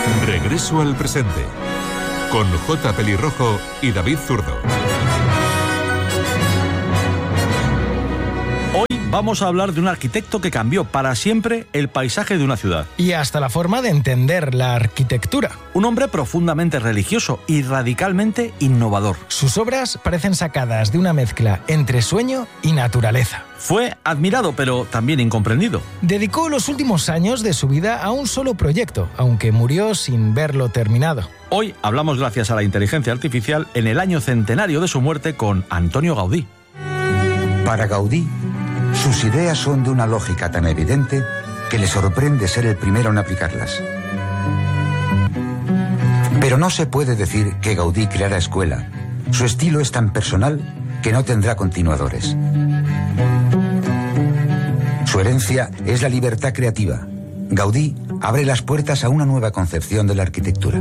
Regreso al presente, con J. Pelirrojo y David Zurdo. Hoy vamos a hablar de un arquitecto que cambió para siempre el paisaje de una ciudad. Y hasta la forma de entender la arquitectura. Un hombre profundamente religioso y radicalmente innovador. Sus obras parecen sacadas de una mezcla entre sueño y naturaleza. Fue admirado, pero también incomprendido. Dedicó los últimos años de su vida a un solo proyecto, aunque murió sin verlo terminado. Hoy hablamos, gracias a la inteligencia artificial, en el año centenario de su muerte con Antonio Gaudí. Para Gaudí, sus ideas son de una lógica tan evidente que le sorprende ser el primero en aplicarlas. Pero no se puede decir que Gaudí creara escuela. Su estilo es tan personal que no tendrá continuadores. Su herencia es la libertad creativa. Gaudí abre las puertas a una nueva concepción de la arquitectura.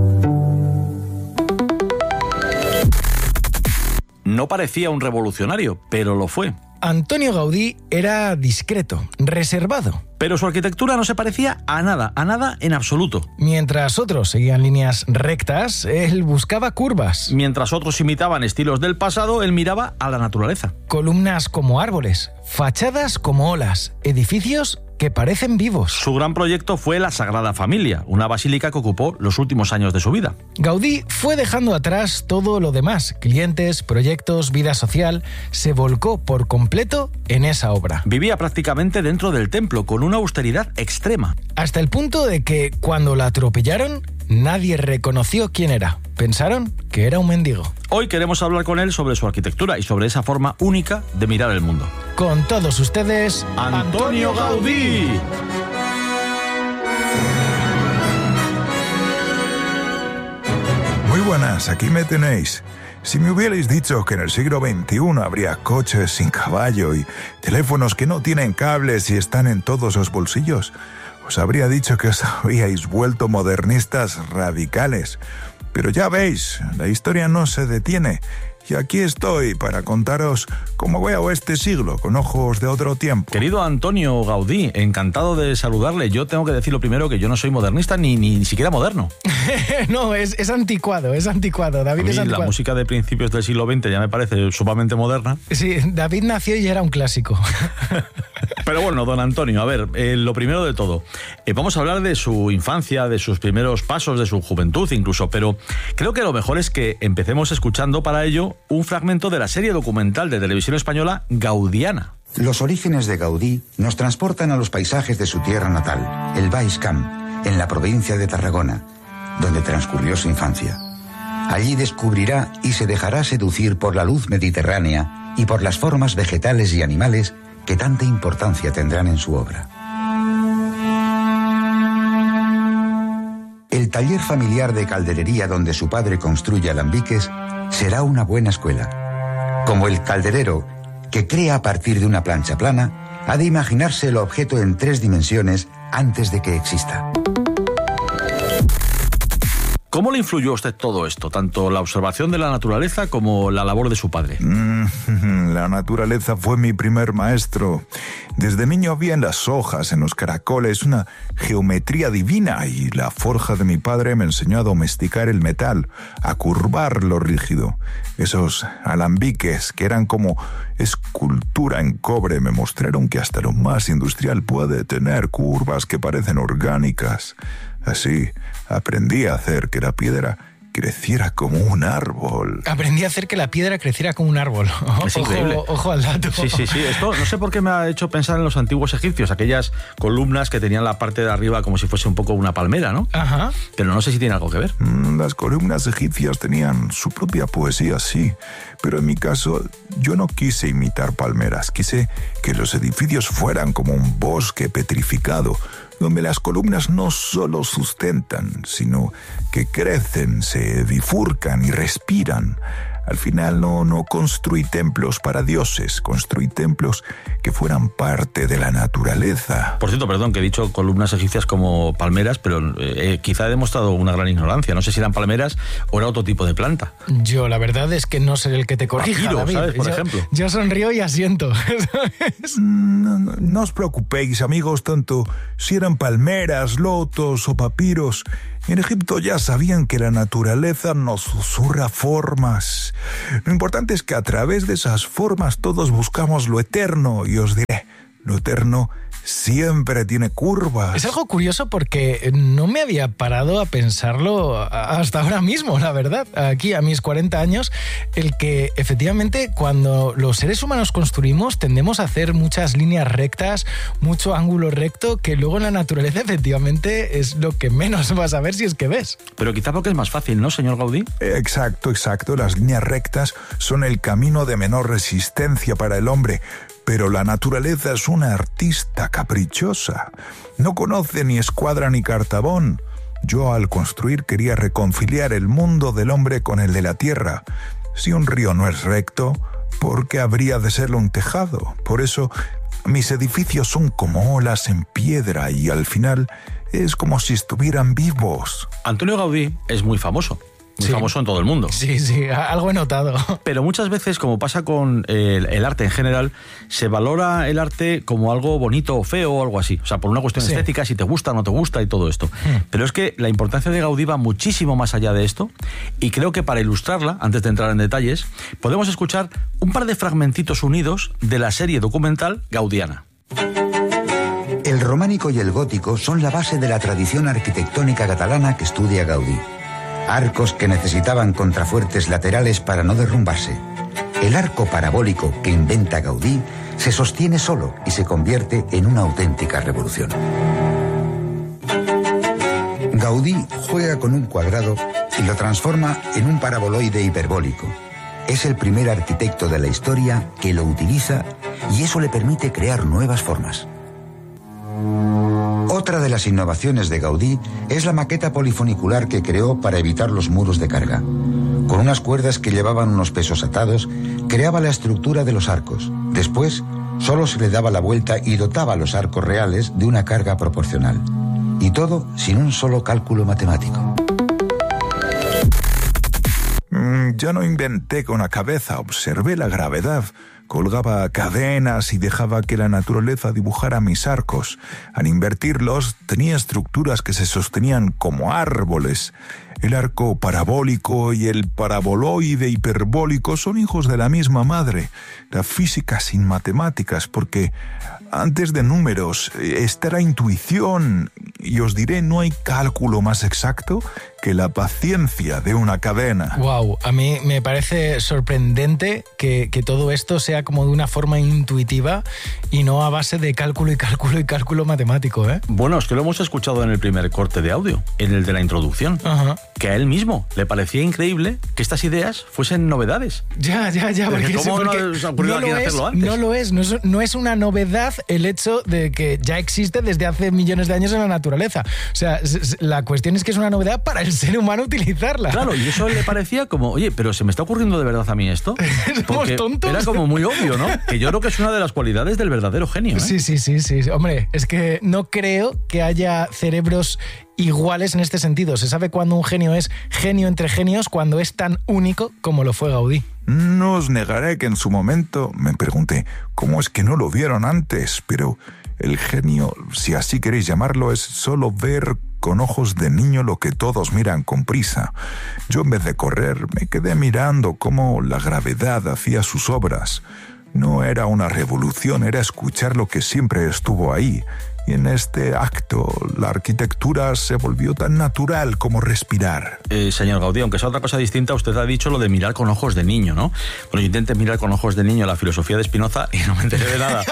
No parecía un revolucionario, pero lo fue. Antonio Gaudí era discreto, reservado. Pero su arquitectura no se parecía a nada en absoluto. Mientras otros seguían líneas rectas, él buscaba curvas. Mientras otros imitaban estilos del pasado, él miraba a la naturaleza. Columnas como árboles, fachadas como olas, edificios que parecen vivos. Su gran proyecto fue la Sagrada Familia, una basílica que ocupó los últimos años de su vida. Gaudí fue dejando atrás todo lo demás, clientes, proyectos, vida social, se volcó por completo en esa obra. Vivía prácticamente dentro del templo, con una austeridad extrema. Hasta el punto de que, cuando la atropellaron, nadie reconoció quién era. Pensaron que era un mendigo. Hoy queremos hablar con él sobre su arquitectura y sobre esa forma única de mirar el mundo. Con todos ustedes, ¡Antonio Gaudí! Muy buenas, aquí me tenéis. Si me hubierais dicho que en el siglo XXI habría coches sin caballo y teléfonos que no tienen cables y están en todos los bolsillos, os habría dicho que os habríais vuelto modernistas radicales. Pero ya veis, la historia no se detiene. Y aquí estoy para contaros cómo veo este siglo con ojos de otro tiempo. Querido Antonio Gaudí, encantado de saludarle. Yo tengo que decir lo primero que yo no soy modernista ni siquiera moderno. No, es anticuado, David, a mí es anticuado. La música de principios del siglo XX ya me parece sumamente moderna. Sí, David nació y era un clásico. Pero bueno, don Antonio, a ver, lo primero de todo, vamos a hablar de su infancia, de sus primeros pasos, de su juventud incluso, pero creo que lo mejor es que empecemos escuchando para ello un fragmento de la serie documental de televisión española Gaudiana. Los orígenes de Gaudí nos transportan a los paisajes de su tierra natal, el Baix Camp, en la provincia de Tarragona, donde transcurrió su infancia. Allí descubrirá y se dejará seducir por la luz mediterránea y por las formas vegetales y animales que tanta importancia tendrán en su obra. El taller familiar de calderería donde su padre construye alambiques será una buena escuela. Como el calderero, que crea a partir de una plancha plana, ha de imaginarse el objeto en 3 dimensiones antes de que exista. ¿Cómo le influyó a usted todo esto, tanto la observación de la naturaleza como la labor de su padre? La naturaleza fue mi primer maestro. Desde niño vi en las hojas, en los caracoles, una geometría divina, y la forja de mi padre me enseñó a domesticar el metal, a curvar lo rígido. Esos alambiques, que eran como escultura en cobre, me mostraron que hasta lo más industrial puede tener curvas que parecen orgánicas. Así aprendí a hacer que la piedra creciera como un árbol. Aprendí a hacer que la piedra creciera como un árbol. Es increíble. Ojo al dato. Sí. Esto no sé por qué me ha hecho pensar en los antiguos egipcios, aquellas columnas que tenían la parte de arriba como si fuese un poco una palmera, ¿no? Ajá. Pero no sé si tiene algo que ver. Las columnas egipcias tenían su propia poesía, sí. Pero en mi caso, yo no quise imitar palmeras. Quise que los edificios fueran como un bosque petrificado, donde las columnas no solo sustentan, sino que crecen, se bifurcan y respiran. Al final no construí templos para dioses, construí templos que fueran parte de la naturaleza. Por cierto, perdón, que he dicho columnas egipcias como palmeras, pero quizá he demostrado una gran ignorancia. No sé si eran palmeras o era otro tipo de planta. Yo la verdad es que no seré el que te corrija, Papiro, David. ¿sabes? Por ejemplo. Yo sonrío y asiento. No os preocupéis, amigos, tanto si eran palmeras, lotos o papiros. En Egipto ya sabían que la naturaleza nos susurra formas. Lo importante es que a través de esas formas todos buscamos lo eterno, y os diré, lo eterno siempre tiene curvas. Es algo curioso porque no me había parado a pensarlo hasta ahora mismo, la verdad. Aquí, a mis 40 años, el que efectivamente cuando los seres humanos construimos tendemos a hacer muchas líneas rectas, mucho ángulo recto, que luego en la naturaleza efectivamente es lo que menos vas a ver si es que ves. Pero quizá porque es más fácil, ¿no, señor Gaudí? Exacto. Las líneas rectas son el camino de menor resistencia para el hombre. Pero la naturaleza es una artista caprichosa. No conoce ni escuadra ni cartabón. Yo, al construir, quería reconciliar el mundo del hombre con el de la tierra. Si un río no es recto, ¿por qué habría de serlo un tejado? Por eso, mis edificios son como olas en piedra y al final es como si estuvieran vivos. Antonio Gaudí es muy famoso. Muy famoso en todo el mundo. Sí, algo he notado. Pero muchas veces, como pasa con el arte en general, se valora el arte como algo bonito o feo o algo así. O sea, por una cuestión estética, si te gusta o no te gusta y todo esto. Pero es que la importancia de Gaudí va muchísimo más allá de esto, y creo que para ilustrarla, antes de entrar en detalles, podemos escuchar un par de fragmentitos unidos de la serie documental gaudiana. El románico y el gótico son la base de la tradición arquitectónica catalana que estudia Gaudí. Arcos que necesitaban contrafuertes laterales para no derrumbarse. El arco parabólico que inventa Gaudí se sostiene solo y se convierte en una auténtica revolución. Gaudí juega con un cuadrado y lo transforma en un paraboloide hiperbólico. Es el primer arquitecto de la historia que lo utiliza y eso le permite crear nuevas formas. Otra de las innovaciones de Gaudí es la maqueta polifunicular que creó para evitar los muros de carga. Con unas cuerdas que llevaban unos pesos atados, creaba la estructura de los arcos. Después, solo se le daba la vuelta y dotaba a los arcos reales de una carga proporcional. Y todo sin un solo cálculo matemático. Yo no inventé con la cabeza, observé la gravedad. Colgaba cadenas y dejaba que la naturaleza dibujara mis arcos. Al invertirlos, tenía estructuras que se sostenían como árboles. El arco parabólico y el paraboloide hiperbólico son hijos de la misma madre. La física sin matemáticas, porque antes de números está la intuición. Y os diré, no hay cálculo más exacto que la paciencia de una cadena. Wow, a mí me parece sorprendente que todo esto sea como de una forma intuitiva y no a base de cálculo y cálculo matemático, ¿eh? Bueno, es que lo hemos escuchado en el primer corte de audio, en el de la introducción. Ajá. Que a él mismo le parecía increíble que estas ideas fuesen novedades. Ya. Porque ¿Cómo no os ha ocurrido a alguien hacerlo antes? No lo es. No es una novedad el hecho de que ya existe desde hace millones de años en la naturaleza. O sea, la cuestión es que es una novedad para el ser humano utilizarla. Claro, y eso le parecía como, oye, pero ¿se me está ocurriendo de verdad a mí esto? Somos tontos. Era como muy obvio, ¿no? Que yo creo que es una de las cualidades del verdadero genio, ¿eh? Sí. Hombre, es que no creo que haya cerebros iguales en este sentido. Se sabe cuando un genio es genio entre genios, cuando es tan único como lo fue Gaudí. No os negaré que en su momento me pregunté, ¿cómo es que no lo vieron antes? Pero el genio, si así queréis llamarlo, es solo ver con ojos de niño lo que todos miran con prisa. Yo, en vez de correr, me quedé mirando cómo la gravedad hacía sus obras. No era una revolución, era escuchar lo que siempre estuvo ahí. Y en este acto, la arquitectura se volvió tan natural como respirar. Señor Gaudí, aunque sea otra cosa distinta, usted ha dicho lo de mirar con ojos de niño, ¿no? Bueno, yo intenté mirar con ojos de niño la filosofía de Spinoza y no me enteré de nada.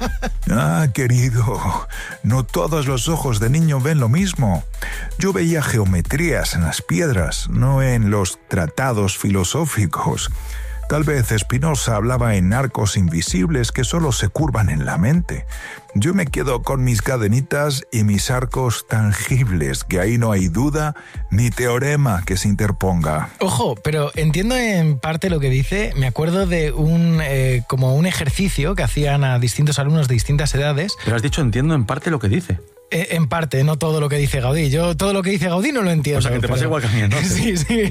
Ah, querido, no todos los ojos de niño ven lo mismo. Yo veía geometrías en las piedras, no en los tratados filosóficos. Tal vez Spinoza hablaba en arcos invisibles que solo se curvan en la mente. Yo me quedo con mis cadenitas y mis arcos tangibles, que ahí no hay duda ni teorema que se interponga. Ojo, pero entiendo en parte lo que dice. Me acuerdo de como un ejercicio que hacían a distintos alumnos de distintas edades. Pero has dicho entiendo en parte lo que dice. En parte, no todo lo que dice Gaudí. Yo todo lo que dice Gaudí no lo entiendo. O sea, que te pasa igual que a mí, entonces. Sí.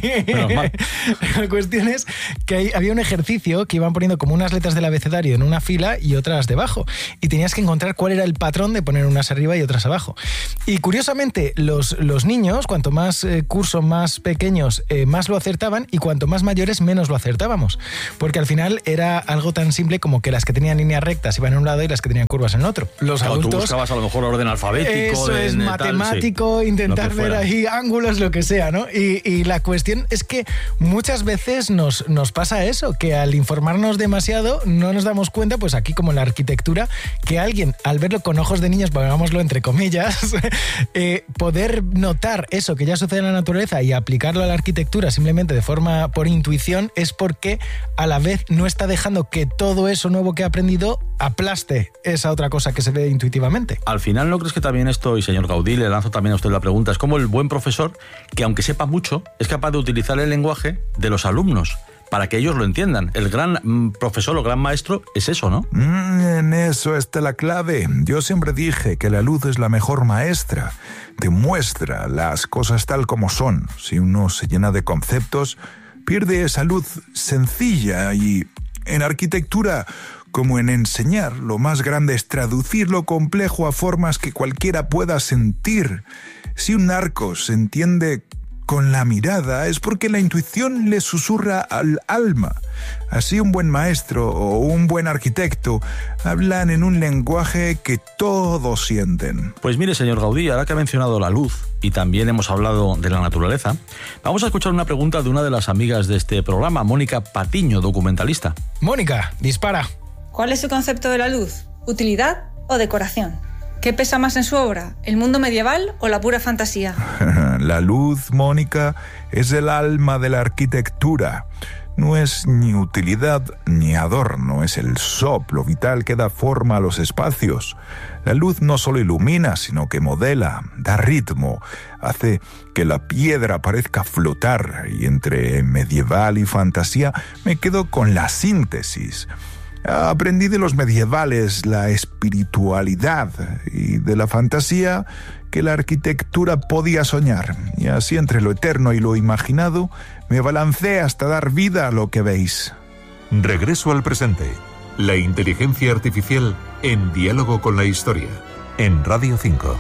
La cuestión es que había un ejercicio que iban poniendo como unas letras del abecedario en una fila y otras debajo. Y tenías que encontrar cuál era el patrón de poner unas arriba y otras abajo. Y curiosamente, los niños, cuanto más curso, más pequeños, más lo acertaban, y cuanto más mayores, menos lo acertábamos. Porque al final era algo tan simple como que las que tenían líneas rectas iban en un lado y las que tenían curvas en el otro. Los adultos... Tú buscabas a lo mejor orden alfabético. Eso es matemático, sí. intentar ver ahí ángulos, lo que sea, ¿no? Y la cuestión es que muchas veces nos pasa eso, que al informarnos demasiado no nos damos cuenta, pues aquí como en la arquitectura, que alguien, al verlo con ojos de niños, pongámoslo entre comillas, poder notar eso que ya sucede en la naturaleza y aplicarlo a la arquitectura simplemente de forma por intuición, es porque a la vez no está dejando que todo eso nuevo que ha aprendido aplaste esa otra cosa que se ve intuitivamente. Al final, ¿no crees que también esto, y señor Gaudí, le lanzo también a usted la pregunta, es como el buen profesor que, aunque sepa mucho, es capaz de utilizar el lenguaje de los alumnos para que ellos lo entiendan? El gran profesor o gran maestro es eso, ¿no? En eso está la clave. Yo siempre dije que la luz es la mejor maestra. Te muestra las cosas tal como son. Si uno se llena de conceptos, pierde esa luz sencilla. Y en arquitectura, como en enseñar, lo más grande es traducir lo complejo a formas que cualquiera pueda sentir. Si un arco se entiende con la mirada, es porque la intuición le susurra al alma. Así un buen maestro o un buen arquitecto hablan en un lenguaje que todos sienten. Pues mire, señor Gaudí, ahora que ha mencionado la luz y también hemos hablado de la naturaleza, vamos a escuchar una pregunta de una de las amigas de este programa, Mónica Patiño, documentalista. Mónica, dispara. ¿Cuál es su concepto de la luz? ¿Utilidad o decoración? ¿Qué pesa más en su obra, el mundo medieval o la pura fantasía? La luz, Mónica, es el alma de la arquitectura. No es ni utilidad ni adorno, es el soplo vital que da forma a los espacios. La luz no solo ilumina, sino que modela, da ritmo, hace que la piedra parezca flotar, y entre medieval y fantasía me quedo con la síntesis. Aprendí de los medievales la espiritualidad y de la fantasía que la arquitectura podía soñar. Y así entre lo eterno y lo imaginado me balancé hasta dar vida a lo que veis. Regreso al presente. La inteligencia artificial en diálogo con la historia. En Radio 5.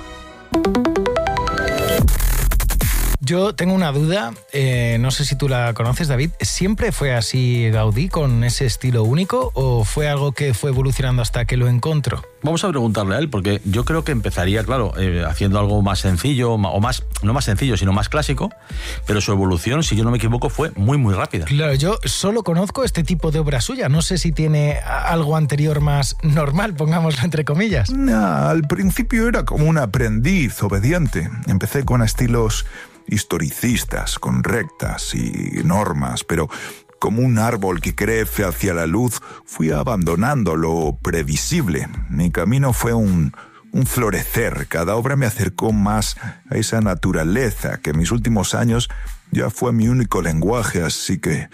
Yo tengo una duda, no sé si tú la conoces, David. ¿Siempre fue así Gaudí, con ese estilo único, o fue algo que fue evolucionando hasta que lo encontró? Vamos a preguntarle a él, porque yo creo que empezaría, claro, haciendo algo más sencillo, o más, no más sencillo, sino más clásico, pero su evolución, si yo no me equivoco, fue muy, muy rápida. Claro, yo solo conozco este tipo de obra suya, no sé si tiene algo anterior más normal, pongámoslo entre comillas. Al principio era como un aprendiz obediente. Empecé con estilos historicistas, con rectas y normas, pero como un árbol que crece hacia la luz, fui abandonando lo previsible. Mi camino fue un florecer. Cada obra me acercó más a esa naturaleza que en mis últimos años ya fue mi único lenguaje, así que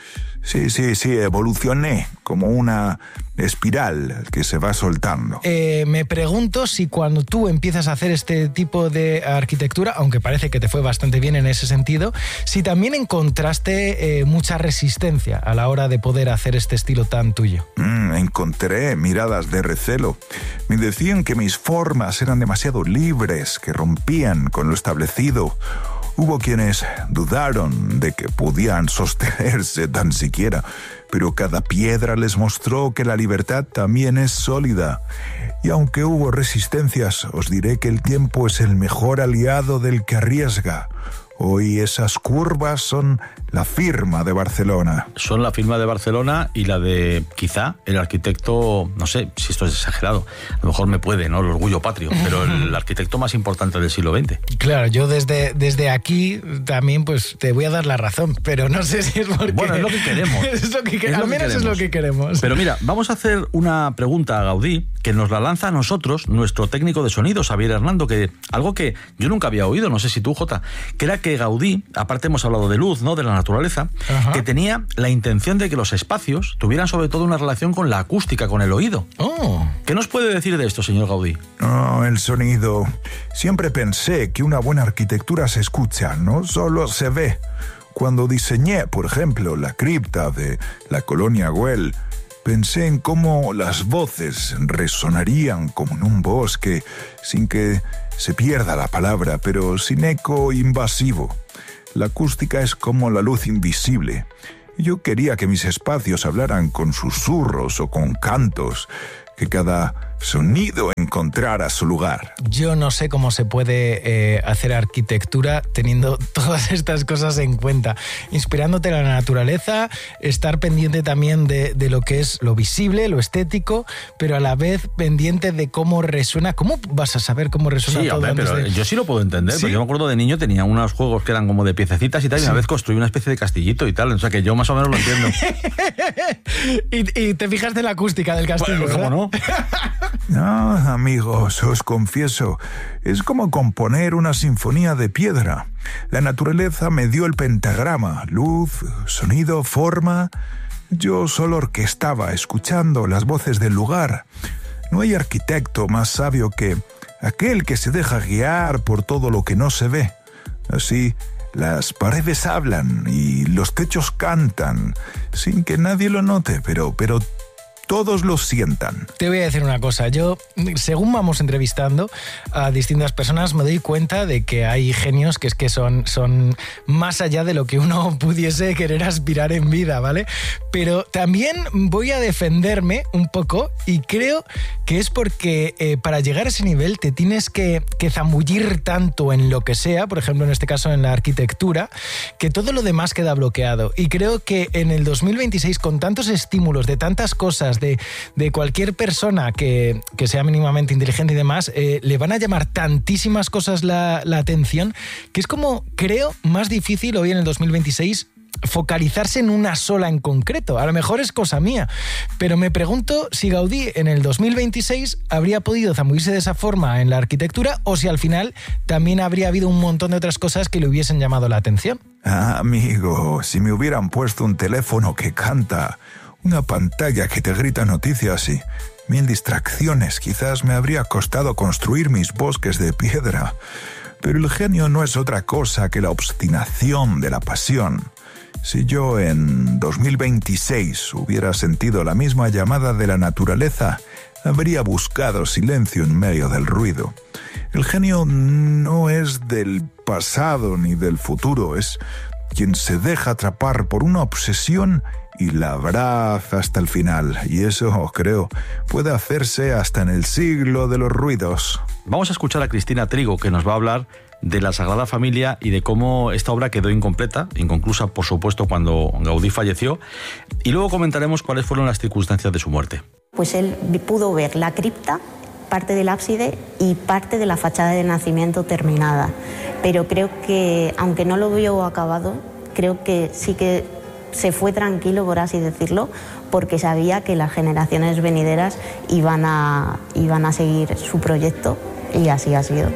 sí, evolucioné como una espiral que se va soltando. Me pregunto si cuando tú empiezas a hacer este tipo de arquitectura, aunque parece que te fue bastante bien en ese sentido, si también encontraste mucha resistencia a la hora de poder hacer este estilo tan tuyo. Encontré miradas de recelo. Me decían que mis formas eran demasiado libres, que rompían con lo establecido. Hubo quienes dudaron de que podían sostenerse tan siquiera, pero cada piedra les mostró que la libertad también es sólida. Y aunque hubo resistencias, os diré que el tiempo es el mejor aliado del que arriesga. Hoy esas curvas son la firma de Barcelona. Son la firma de Barcelona y la de, quizá, el arquitecto, no sé si esto es exagerado, a lo mejor me puede, ¿no? El orgullo patrio, pero el arquitecto más importante del siglo XX. Claro, yo desde aquí también pues te voy a dar la razón, pero no sé si es porque... Bueno, es lo que queremos. Al menos es lo que queremos. Pero mira, vamos a hacer una pregunta a Gaudí, que nos la lanza a nosotros, nuestro técnico de sonido, Xavier Hernando, que algo que yo nunca había oído, no sé si tú, Jota, que era que Gaudí, aparte hemos hablado de luz, ¿no? De la naturaleza, que tenía la intención de que los espacios tuvieran sobre todo una relación con la acústica, con el oído. ¿Qué nos puede decir de esto, señor Gaudí? No, el sonido. Siempre pensé que una buena arquitectura se escucha, no solo se ve. Cuando diseñé, por ejemplo, la cripta de la colonia Güell, pensé en cómo las voces resonarían como en un bosque, sin que se pierda la palabra, pero sin eco invasivo. La acústica es como la luz invisible. Yo quería que mis espacios hablaran con susurros o con cantos, que cada sonido encontrara su lugar. Yo no sé cómo se puede hacer arquitectura teniendo todas estas cosas en cuenta. Inspirándote en la naturaleza, estar pendiente también de lo que es lo visible, lo estético, pero a la vez pendiente de cómo resuena. ¿Cómo vas a saber cómo resuena todo? Hombre, pero yo sí lo puedo entender, ¿sí? Porque yo me acuerdo de niño, tenía unos juegos que eran como de piececitas y tal, y una vez construí una especie de castillito y tal, o sea que yo más o menos lo entiendo. y te fijaste en la acústica del castillo, bueno, ¿cómo no? No, amigos, os confieso, es como componer una sinfonía de piedra. La naturaleza me dio el pentagrama, luz, sonido, forma. Yo solo orquestaba, escuchando las voces del lugar. No hay arquitecto más sabio que aquel que se deja guiar por todo lo que no se ve. Así, las paredes hablan y los techos cantan, sin que nadie lo note, pero todos lo sientan. Te voy a decir una cosa. Yo, según vamos entrevistando a distintas personas, me doy cuenta de que hay genios que es que son más allá de lo que uno pudiese querer aspirar en vida, ¿vale? Pero también voy a defenderme un poco y creo que es porque para llegar a ese nivel te tienes que zambullir tanto en lo que sea, por ejemplo, en este caso en la arquitectura, que todo lo demás queda bloqueado. Y creo que en el 2026, con tantos estímulos de tantas cosas, de cualquier persona que sea mínimamente inteligente y demás, le van a llamar tantísimas cosas la atención, que es como, creo, más difícil hoy en el 2026 focalizarse en una sola en concreto. A lo mejor es cosa mía, pero me pregunto si Gaudí en el 2026 habría podido zambullirse de esa forma en la arquitectura, o si al final también habría habido un montón de otras cosas que le hubiesen llamado la atención. Amigo, si me hubieran puesto un teléfono que canta, una pantalla que te grita noticias y 1000 distracciones, quizás me habría costado construir mis bosques de piedra. Pero el genio no es otra cosa que la obstinación de la pasión. Si yo en 2026 hubiera sentido la misma llamada de la naturaleza, habría buscado silencio en medio del ruido. El genio no es del pasado ni del futuro, es quien se deja atrapar por una obsesión y la abraza hasta el final. Y eso, creo, puede hacerse hasta en el siglo de los ruidos. Vamos a escuchar a Cristina Trigo, que nos va a hablar de la Sagrada Familia y de cómo esta obra quedó incompleta, inconclusa, por supuesto, cuando Gaudí falleció. Y luego comentaremos cuáles fueron las circunstancias de su muerte. Pues él pudo ver la cripta, parte del ábside y parte de la fachada de nacimiento terminada. Pero creo que, aunque no lo vio acabado, creo que sí que se fue tranquilo, por así decirlo, porque sabía que las generaciones venideras iban a seguir su proyecto, y así ha sido.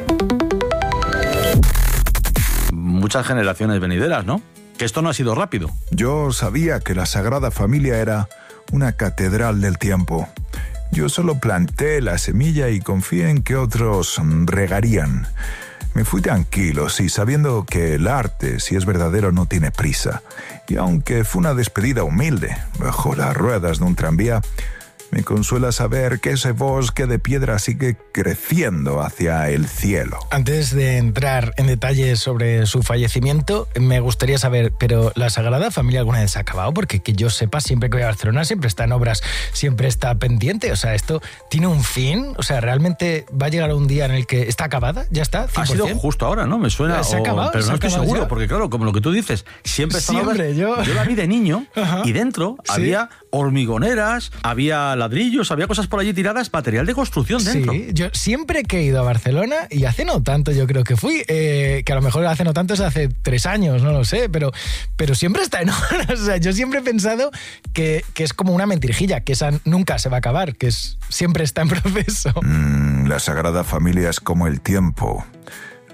Muchas generaciones venideras, ¿no? Que esto no ha sido rápido. Yo sabía que la Sagrada Familia era una catedral del tiempo. Yo solo planté la semilla y confié en que otros regarían. Me fui tranquilo, sí, sabiendo que el arte, si es verdadero, no tiene prisa. Y aunque fue una despedida humilde, bajo las ruedas de un tranvía, me consuela saber que ese bosque de piedra sigue creciendo hacia el cielo. Antes de entrar en detalles sobre su fallecimiento, me gustaría saber, ¿pero la Sagrada Familia alguna vez se ha acabado? Porque que yo sepa, siempre que voy a Barcelona siempre está en obras, siempre está pendiente. O sea, ¿esto tiene un fin? O sea, ¿realmente va a llegar un día en el que está acabada? ¿Ya está? 100%. Ha sido justo ahora, ¿no? Me suena. ¿Se ha acabado? Pero no estoy seguro, ya. Porque claro, como lo que tú dices, siempre está en obras. Yo la vi de niño. Ajá. Y dentro había hormigoneras, había ladrillos, había cosas por allí tiradas, material de construcción dentro. Sí, yo siempre que he ido a Barcelona, y hace no tanto yo creo que fui, que a lo mejor hace no tanto es hace 3 años, no lo sé, pero siempre está en obras. O sea, yo siempre he pensado que es como una mentirijilla, que esa nunca se va a acabar, siempre está en proceso. La Sagrada Familia es como el tiempo.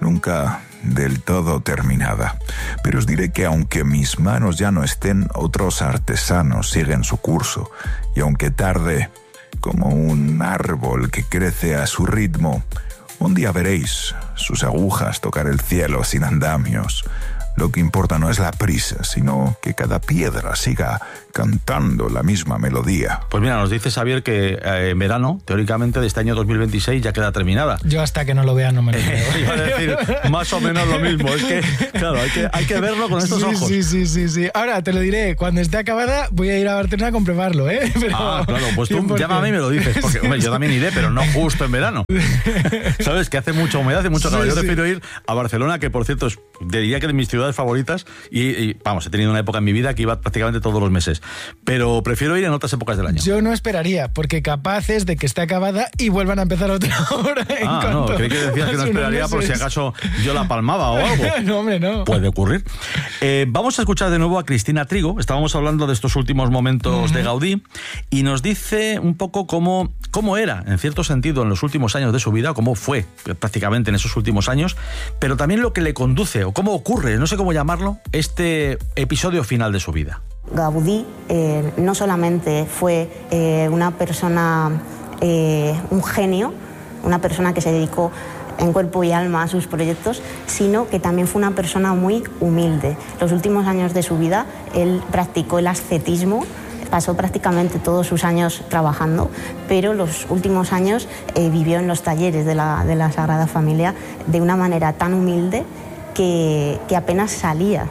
nunca del todo terminada. Pero os diré que aunque mis manos ya no estén, otros artesanos siguen su curso, y aunque tarde, como un árbol que crece a su ritmo, un día veréis sus agujas tocar el cielo sin andamios. Lo que importa no es la prisa, sino que cada piedra siga cantando la misma melodía. Pues mira, nos dice Xavier que en verano, teóricamente, de este año 2026 ya queda terminada. Yo hasta que no lo vea no me lo creo. Iba a decir más o menos lo mismo. Es que, claro, hay que verlo con estos ojos. Sí. Ahora, te lo diré, cuando esté acabada voy a ir a Barcelona a comprobarlo, ¿eh? Pero, claro, pues tú 100%. Llámame y me lo dices, porque hombre, yo también iré, pero no justo en verano. ¿Sabes? Que hace mucha humedad, hace mucho calor. Yo prefiero ir a Barcelona, que por cierto, diría que de mis ciudades favoritas, y vamos, he tenido una época en mi vida que iba prácticamente todos los meses, pero prefiero ir en otras épocas del año. Yo no esperaría, porque capaz es de que esté acabada y vuelvan a empezar otra hora. No, creí que decías que no esperaría por si acaso yo la palmaba o algo. No, hombre, no. Puede ocurrir. Vamos a escuchar de nuevo a Cristina Trigo. Estábamos hablando de estos últimos momentos de Gaudí, y nos dice un poco cómo era, en cierto sentido, en los últimos años de su vida, cómo fue prácticamente en esos últimos años, pero también lo que le conduce, o cómo ocurre, no sé cómo llamarlo, este episodio final de su vida. Gaudí no solamente fue una persona, un genio, una persona que se dedicó en cuerpo y alma a sus proyectos, sino que también fue una persona muy humilde. Los últimos años de su vida él practicó el ascetismo, pasó prácticamente todos sus años trabajando, pero los últimos años vivió en los talleres de la Sagrada Familia de una manera tan humilde que apenas salía.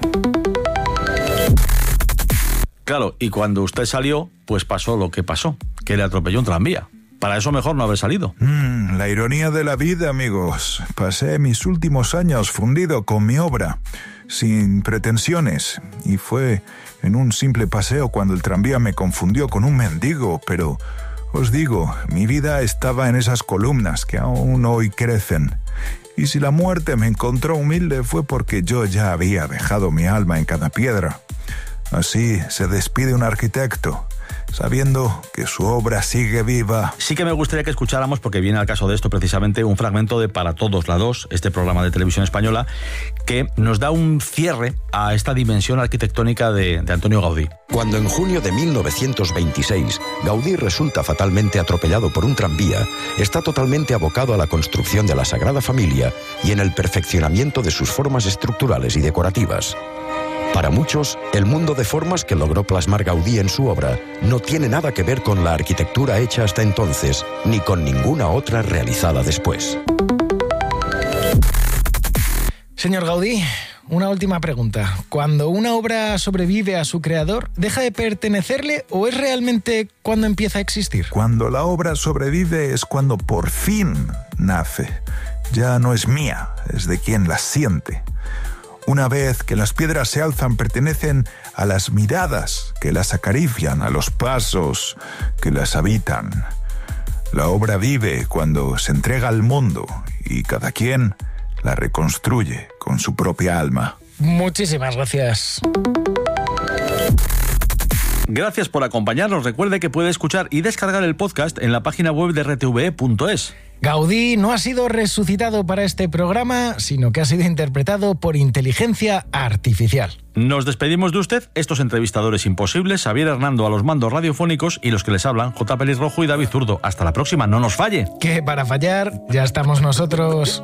Claro, y cuando usted salió, pues pasó lo que pasó, que le atropelló un tranvía. Para eso mejor no haber salido. La ironía de la vida, amigos. Pasé mis últimos años fundido con mi obra, sin pretensiones, y fue en un simple paseo cuando el tranvía me confundió con un mendigo, pero os digo, mi vida estaba en esas columnas que aún hoy crecen. Y si la muerte me encontró humilde fue porque yo ya había dejado mi alma en cada piedra. Así se despide un arquitecto, sabiendo que su obra sigue viva. Sí que me gustaría que escucháramos, porque viene al caso de esto precisamente, un fragmento de Para Todos la 2, este programa de televisión española, que nos da un cierre a esta dimensión arquitectónica de Antonio Gaudí. Cuando en junio de 1926 Gaudí resulta fatalmente atropellado por un tranvía, está totalmente abocado a la construcción de la Sagrada Familia y en el perfeccionamiento de sus formas estructurales y decorativas. Para muchos, el mundo de formas que logró plasmar Gaudí en su obra no tiene nada que ver con la arquitectura hecha hasta entonces, ni con ninguna otra realizada después. Señor Gaudí, una última pregunta. ¿Cuando una obra sobrevive a su creador, deja de pertenecerle o es realmente cuando empieza a existir? Cuando la obra sobrevive es cuando por fin nace. Ya no es mía, es de quien la siente. Una vez que las piedras se alzan, pertenecen a las miradas que las acarician, a los pasos que las habitan. La obra vive cuando se entrega al mundo y cada quien la reconstruye con su propia alma. Muchísimas gracias. Gracias por acompañarnos. Recuerde que puede escuchar y descargar el podcast en la página web de rtve.es. Gaudí no ha sido resucitado para este programa, sino que ha sido interpretado por inteligencia artificial. Nos despedimos de usted, estos entrevistadores imposibles, Xavier Hernando a los mandos radiofónicos y los que les hablan, J. Pelirrojo y David Zurdo. Hasta la próxima, no nos falle. Que para fallar ya estamos nosotros.